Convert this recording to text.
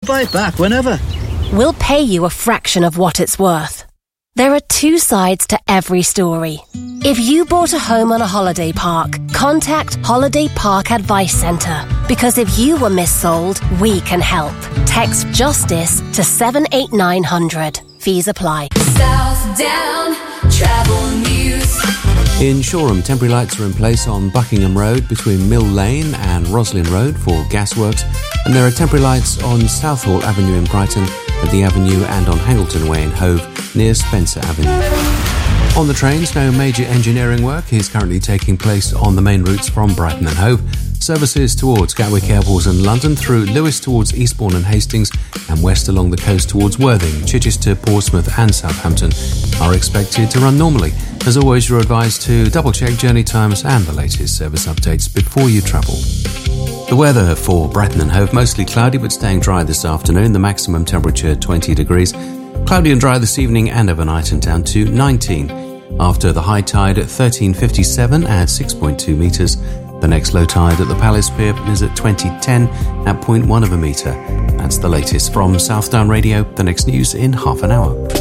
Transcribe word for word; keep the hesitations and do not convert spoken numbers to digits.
buy it back whenever. We'll pay you a fraction of what it's worth. There are two sides to every story. If you bought a home on a holiday park, contact Holiday Park Advice Centre. Because if you were missold, we can help. Text JUSTICE to seven eight nine hundred. Fees apply. South Down Travel News. In Shoreham, temporary lights are in place on Buckingham Road between Mill Lane and Roslyn Road for gasworks, and there are temporary lights on Southall Avenue in Brighton, at the Avenue and on Hangleton Way in Hove near Spencer Avenue. On the trains, no major engineering work is currently taking place on the main routes from Brighton and Hove. Services towards Gatwick Airport and London, through Lewes towards Eastbourne and Hastings, and west along the coast towards Worthing, Chichester, Portsmouth and Southampton are expected to run normally. As always, you're advised to double-check journey times and the latest service updates before you travel. The weather for Brighton and Hove, mostly cloudy but staying dry this afternoon. The maximum temperature twenty degrees. Cloudy and dry this evening and overnight, and down to nineteen. After the high tide at thirteen fifty-seven at six point two metres. The next low tide at the Palace Pier is at twenty ten at zero point one of a metre. That's the latest from Southdown Radio. The next news in half an hour.